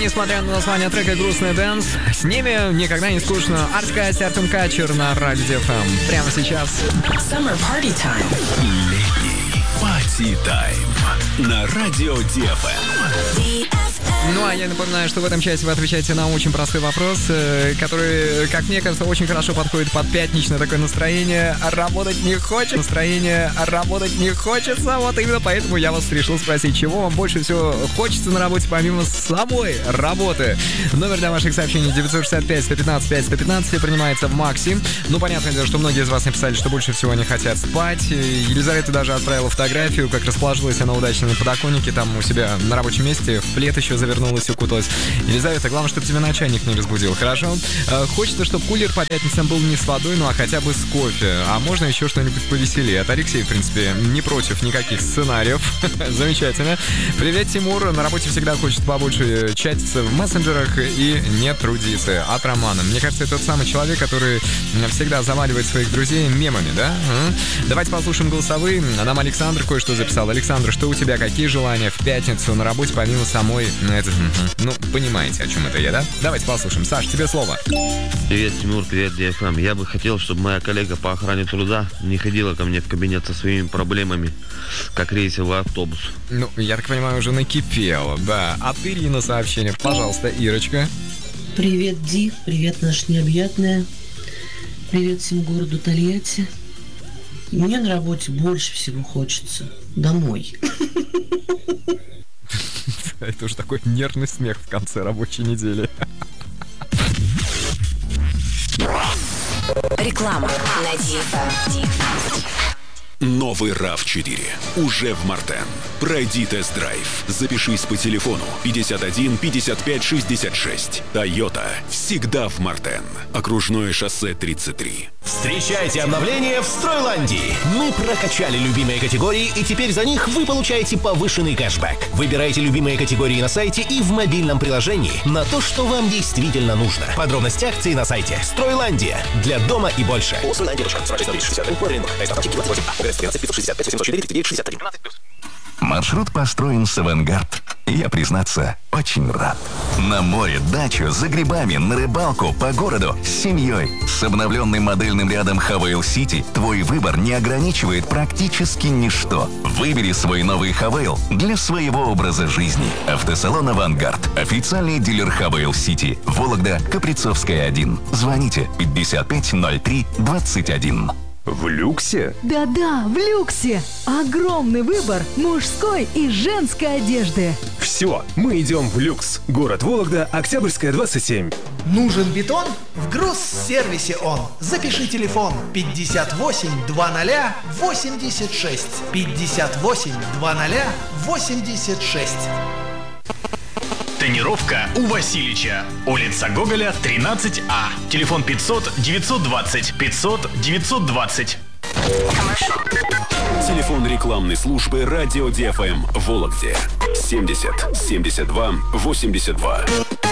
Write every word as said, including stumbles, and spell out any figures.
несмотря на название трека «Грустный дэнс», с ними никогда не скучно. Артская Артем Качер на Радио ди эф эм. Прямо сейчас. Summer Party Time. Летний Party Time на Радио ди эф эм. Ну, а я напоминаю, что в этом часе вы отвечаете на очень простой вопрос, который, как мне кажется, очень хорошо подходит под пятничное такое настроение. Работать не хочется. Настроение работать не хочется. Вот именно поэтому я вас решил спросить, чего вам больше всего хочется на работе, помимо самой работы. Номер для ваших сообщений девять шесть пять сто пятнадцать пять сто пятнадцать принимается в Макси. Ну, понятное дело, что многие из вас написали, что больше всего они хотят спать. Елизавета даже отправила фотографию, как расположилась она удачно на подоконнике, там у себя на рабочем месте, в плед еще завернулась, укуталась. Елизавета, главное, чтобы тебя начальник не разбудил, хорошо? Э, хочется, чтобы кулер по пятницам был не с водой, ну а хотя бы с кофе. А можно еще что-нибудь повеселее. От Алексея, в принципе, не против никаких сценариев. Замечательно. Привет, Тимур. На работе всегда хочется побольше чатиться в мессенджерах и не трудиться. От Романа. Мне кажется, это тот самый человек, который всегда заваливает своих друзей мемами, да? М? Давайте послушаем голосовые. Нам Александр кое-что записал. Александр, что у тебя? Какие желания в пятницу на работе, помимо самой... Это, ну, понимаете, о чем это я, да? Давайте послушаем. Саш, тебе слово. Привет, Тимур, привет, ди эф эм. Я бы хотел, чтобы моя коллега по охране труда не ходила ко мне в кабинет со своими проблемами, как рейсовый автобус. Ну, я так понимаю, уже накипело, да. От Ирины сообщение. Пожалуйста, Ирочка. Привет, Ди. Привет, наша необъятная. Привет всем городу Тольятти. Мне на работе больше всего хочется домой. Это уже такой нервный смех в конце рабочей недели. Реклама на ди эф эм. Новый рав четыре уже в Мартен. Пройди тест-драйв. Запишись по телефону пятьдесят один пятьдесят пять шестьдесят шесть. Toyota всегда в Мартен. Окружное шоссе тридцать три. Встречайте обновление в Стройландии. Мы прокачали любимые категории, и теперь за них вы получаете повышенный кэшбэк. Выбирайте любимые категории на сайте и в мобильном приложении на то, что вам действительно нужно. Подробности акции на сайте Стройландия. Для дома и больше. Маршрут построен с «Авангард». Я, признаться, очень рад. На море, дачу, за грибами, на рыбалку, по городу, с семьей. С обновленным модельным рядом Хавейл Сити твой выбор не ограничивает практически ничто. Выбери свой новый Хавейл для своего образа жизни. Автосалон «Авангард». Официальный дилер Хавейл Сити. Вологда, Каприцовская, один. Звоните пятьдесят пять ноль три двадцать один. В люксе? Да-да, в люксе. Огромный выбор мужской и женской одежды. Все, мы идем в люкс. Город Вологда, Октябрьская, двадцать семь. Нужен бетон? В Грузсервисе он. Запиши телефон пятьдесят восемь двадцать восемьдесят шесть. пятьдесят восемь двадцать восемьдесят шесть. Тренировка у Васильича. Улица Гоголя, тринадцать А. Телефон пятьсот девятьсот двадцать пятьсот девятьсот двадцать. Телефон рекламной службы Радио ди эф эм в Вологде. семьдесят семьдесят два восемьдесят два.